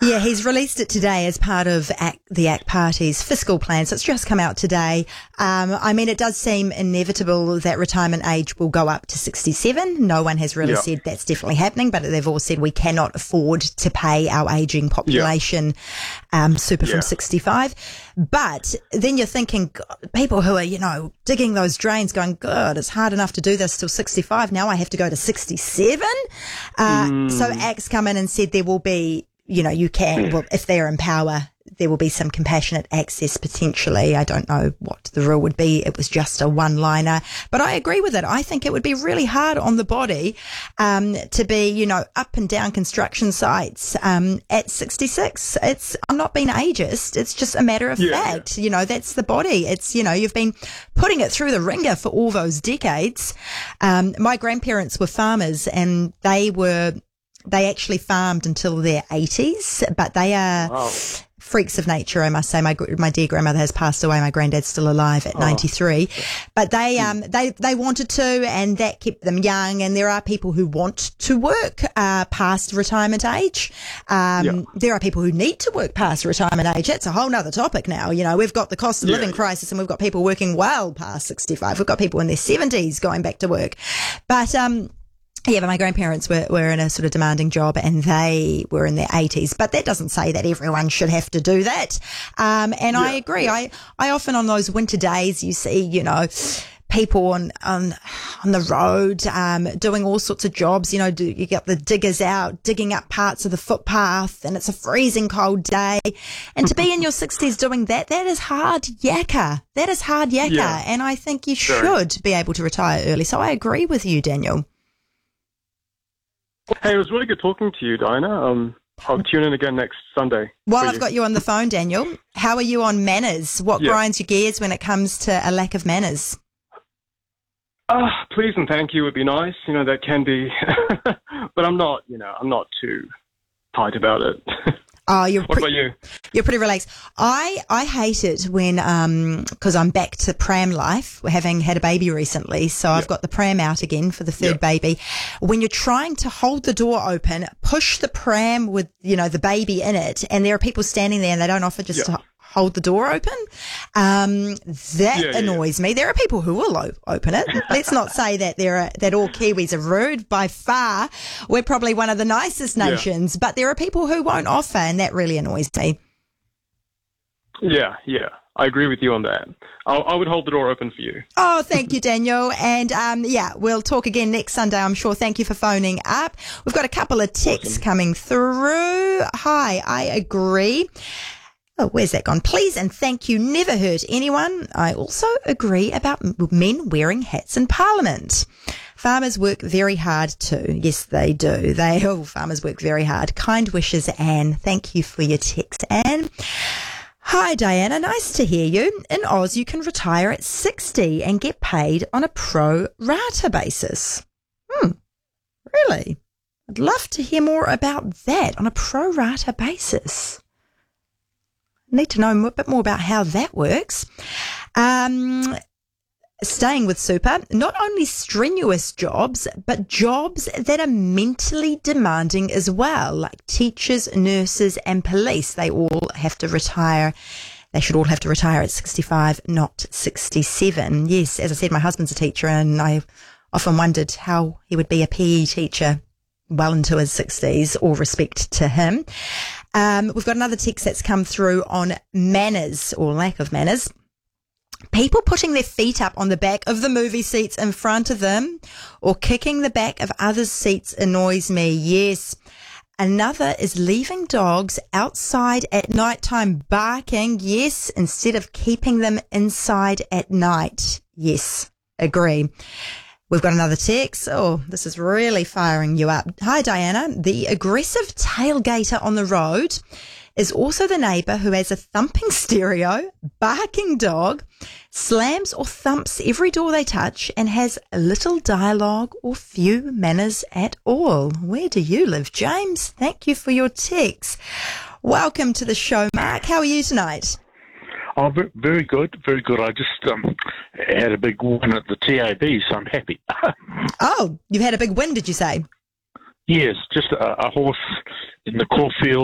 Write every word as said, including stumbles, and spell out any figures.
Yeah, he's released it today as part of ACT, the ACT Party's fiscal plan. So it's just come out today. Um, I mean, it does seem inevitable that retirement age will go up to sixty-seven. No one has really Yeah. said that's definitely happening, but they've all said we cannot afford to pay our ageing population um, super Yeah. from sixty-five. But then you're thinking, God, people who are, you know, digging those drains going, God, it's hard enough to do this till sixty-five. Now I have to go to sixty-seven. Uh, Mm. So ACT's come in and said there will be, you know, you can, well, if they're in power, there will be some compassionate access potentially. I don't know what the rule would be. It was just a one-liner. But I agree with it. I think it would be really hard on the body um, to be, you know, up and down construction sites um, at sixty-six. It's, I'm not being ageist. It's just a matter of Yeah, fact. You know, that's the body. It's, you know, you've been putting it through the ringer for all those decades. Um, my grandparents were farmers and they were They actually farmed until their eighties, but they are Wow. freaks of nature, I must say. My gr- my dear grandmother has passed away. My granddad's still alive at Oh. ninety-three, but they um they they wanted to, and that kept them young. And there are people who want to work uh, past retirement age. Um, Yeah. There are people who need to work past retirement age. That's a whole nother topic now. You know, we've got the cost of Yeah, living yeah. crisis, and we've got people working well past sixty-five. We've got people in their seventies going back to work, but um. Yeah, but my grandparents were, were in a sort of demanding job and they were in their eighties. But that doesn't say that everyone should have to do that. Um, and I Yeah, agree. yeah. I, I often on those winter days you see, you know, people on, on, on the road, um, doing all sorts of jobs. You know, do, you get the diggers out, digging up parts of the footpath and it's a freezing cold day. And to be in your sixties doing that, that is hard yakka. That is hard yakka. Yeah. And I think you Very. should be able to retire early. So I agree with you, Daniel. Hey, it was really good talking to you, Diana. Um, I'll tune in again next Sunday. While for I've you. got you on the phone, Daniel, how are you on manners? What Yeah. grinds your gears when it comes to a lack of manners? Ah, please and thank you would be nice. You know, that can be, but I'm not, you know, I'm not too tight about it. Oh, you're What pre- about you? you're pretty relaxed. I I hate it when um because I'm back to pram life, having had a baby recently, so I've got the pram out again for the third Yeah. baby. When you're trying to hold the door open, push the pram with you know the baby in it, and there are people standing there and they don't offer just Yeah. to hold the door open. Um, that Yeah, yeah, annoys me. There are people who will o- open it. Let's not say that there are that all Kiwis are rude. By far, we're probably one of the nicest Yeah. nations, but there are people who won't offer, and that really annoys me. Yeah, yeah. I agree with you on that. I'll, I would hold the door open for you. Oh, thank you, Daniel. And um, yeah, we'll talk again next Sunday, I'm sure. Thank you for phoning up. We've got a couple of texts Awesome. coming through. Hi, I agree. Oh, where's that gone? Please and thank you. Never hurt anyone. I also agree about m- men wearing hats in Parliament. Farmers work very hard too. Yes, they do. They oh, farmers work very hard. Kind wishes, Anne. Thank you for your text, Anne. Hi, Diana. Nice to hear you. In Oz, you can retire at sixty and get paid on a pro rata basis. Hmm. Really? I'd love to hear more about that on a pro rata basis. Need to know a bit more about how that works. Um, staying with super, not only strenuous jobs, but jobs that are mentally demanding as well, like teachers, nurses and police. They all have to retire. They should all have to retire at sixty-five, not sixty-seven. Yes, as I said, my husband's a teacher and I often wondered how he would be a P E teacher well into his sixties. All respect to him. Um, we've got another text that's come through on manners or lack of manners. People putting their feet up on the back of the movie seats in front of them or kicking the back of others' seats annoys me. Yes. Another is leaving dogs outside at night time barking. Yes. Instead of keeping them inside at night. Yes. Agree. We've got another text. Oh, this is really firing you up. Hi, Diana. The aggressive tailgater on the road is also the neighbour who has a thumping stereo, barking dog, slams or thumps every door they touch, and has little dialogue or few manners at all. Where do you live, James? Thank you for your text. Welcome to the show, Mark. How are you tonight? Oh, ve- very good, very good. I just um, had a big win at the T A B, so I'm happy. Oh, you've had a big win, did you say? Yes, just a, a horse in the Caulfield